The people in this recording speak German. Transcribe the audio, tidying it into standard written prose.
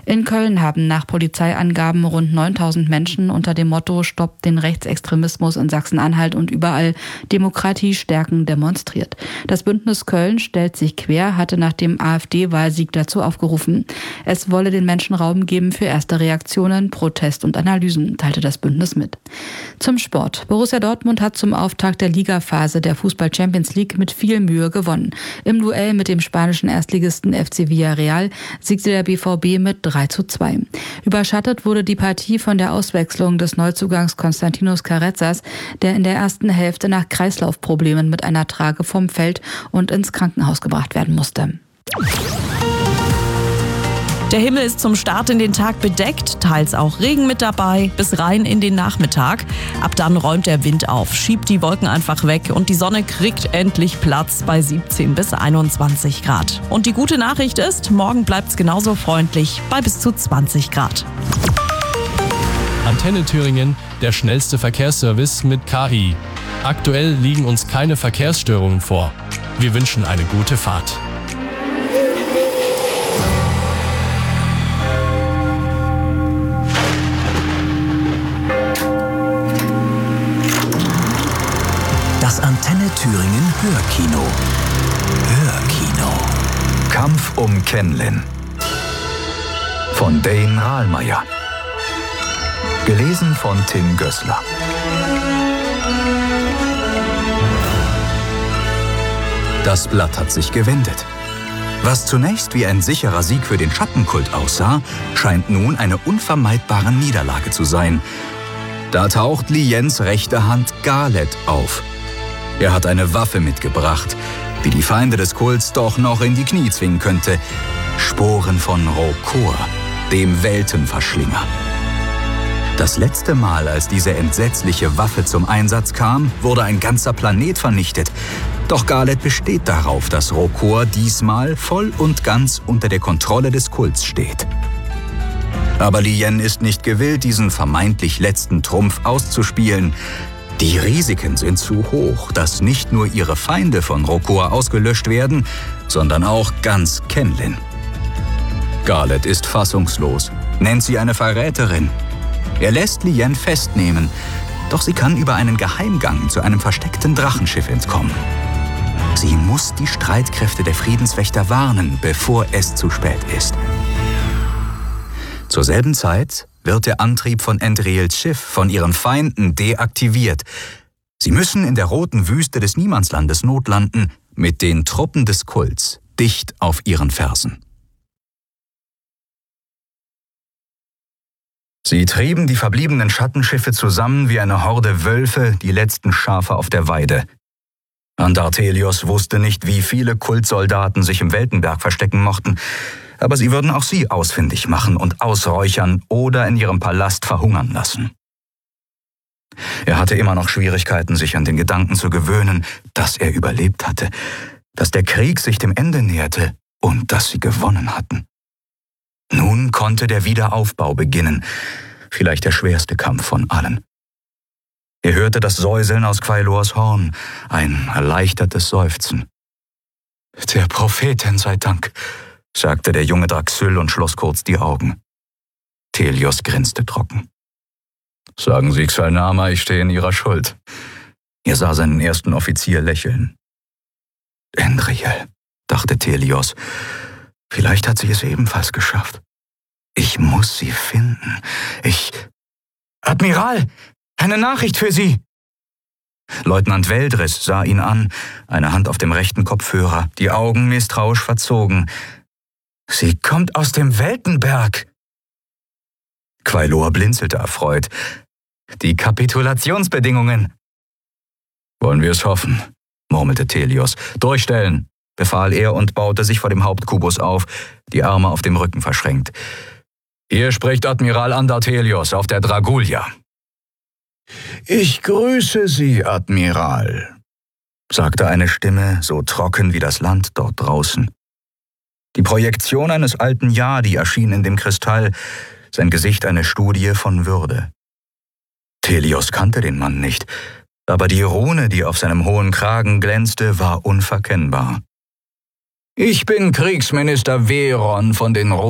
In Köln haben nach Polizeiangaben rund 9.000 Menschen unter dem Motto »Stoppt den Rechtsextremismus in Sachsen-Anhalt und überall Demokratie stärken« demonstriert. Das Bündnis Köln stellt sich quer, hatte nach dem AfD-Wahlsieg dazu aufgerufen. Es wolle den Menschen Raum geben für erste Reaktionen, Protest und Analysen, teilte das Bündnis mit. Zum Sport. Borussia Dortmund hat zum Auftakt der Ligaphase der Fußball-Champions League mit viel Mühe gewonnen. Im Duell mit dem spanischen Erstligisten FC Villarreal siegte der BVB mit 3:2. Überschattet wurde die Partie von der Auswechslung des Neuzugangs Konstantinos Carrezzas, der in der ersten Hälfte nach Kreislaufproblemen mit einer Trage vom Feld und ins Krankenhaus gebracht werden musste. Der Himmel ist zum Start in den Tag bedeckt, teils auch Regen mit dabei, bis rein in den Nachmittag. Ab dann räumt der Wind auf, schiebt die Wolken einfach weg und die Sonne kriegt endlich Platz bei 17 bis 21 Grad. Und die gute Nachricht ist, morgen bleibt es genauso freundlich bei bis zu 20 Grad. Antenne Thüringen, der schnellste Verkehrsservice mit KI. Aktuell liegen uns keine Verkehrsstörungen vor. Wir wünschen eine gute Fahrt. Das Antenne Thüringen Hörkino. Hörkino. Kampf um Kenlin. Von Dane Rahlmeier. Gelesen von Tim Gößler. Das Blatt hat sich gewendet. Was zunächst wie ein sicherer Sieg für den Schattenkult aussah, scheint nun eine unvermeidbare Niederlage zu sein. Da taucht Liens rechte Hand Galet auf. Er hat eine Waffe mitgebracht, die die Feinde des Kults doch noch in die Knie zwingen könnte. Sporen von Rokor, dem Weltenverschlinger. Das letzte Mal, als diese entsetzliche Waffe zum Einsatz kam, wurde ein ganzer Planet vernichtet. Doch Galet besteht darauf, dass Rokor diesmal voll und ganz unter der Kontrolle des Kults steht. Aber Lien ist nicht gewillt, diesen vermeintlich letzten Trumpf auszuspielen. Die Risiken sind zu hoch, dass nicht nur ihre Feinde von Rokor ausgelöscht werden, sondern auch ganz Kenlin. Galet ist fassungslos, nennt sie eine Verräterin. Er lässt Lien festnehmen, doch sie kann über einen Geheimgang zu einem versteckten Drachenschiff entkommen. Sie muss die Streitkräfte der Friedenswächter warnen, bevor es zu spät ist. Zur selben Zeit wird der Antrieb von Endriels Schiff von ihren Feinden deaktiviert. Sie müssen in der roten Wüste des Niemandslandes notlanden, mit den Truppen des Kults dicht auf ihren Fersen. Sie trieben die verbliebenen Schattenschiffe zusammen wie eine Horde Wölfe, die letzten Schafe auf der Weide. Andartelios wusste nicht, wie viele Kultsoldaten sich im Weltenberg verstecken mochten, aber sie würden auch sie ausfindig machen und ausräuchern oder in ihrem Palast verhungern lassen. Er hatte immer noch Schwierigkeiten, sich an den Gedanken zu gewöhnen, dass er überlebt hatte, dass der Krieg sich dem Ende näherte und dass sie gewonnen hatten. Nun konnte der Wiederaufbau beginnen, vielleicht der schwerste Kampf von allen. Er hörte das Säuseln aus Quailors Horn, ein erleichtertes Seufzen. »Der Prophetin sei Dank«, sagte der junge Draxyl und schloss kurz die Augen. Telios grinste trocken. »Sagen Sie Xalnama, ich stehe in Ihrer Schuld.« Er sah seinen ersten Offizier lächeln. »Endriel«, dachte Telios, »vielleicht hat sie es ebenfalls geschafft. Ich muss sie finden. »Admiral, eine Nachricht für Sie!« Leutnant Veldris sah ihn an, eine Hand auf dem rechten Kopfhörer, die Augen misstrauisch verzogen. »Sie kommt aus dem Weltenberg!« Quailor blinzelte erfreut. »Die Kapitulationsbedingungen!« »Wollen wir es hoffen«, murmelte Telios. »Durchstellen«, befahl er und baute sich vor dem Hauptkubus auf, die Arme auf dem Rücken verschränkt. »Hier spricht Admiral Andartelios auf der Dragulia.« »Ich grüße Sie, Admiral«, sagte eine Stimme, so trocken wie das Land dort draußen. Die Projektion eines alten Yadi erschien in dem Kristall, sein Gesicht eine Studie von Würde. Telios kannte den Mann nicht, aber die Rune, die auf seinem hohen Kragen glänzte, war unverkennbar. »Ich bin Kriegsminister Veron von den